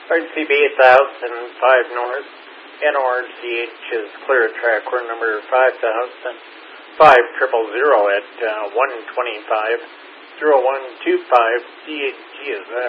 RCB 1000, 5 North, NORCH is clear track. We're number 5000, 5000 at 125, 0125, CHG is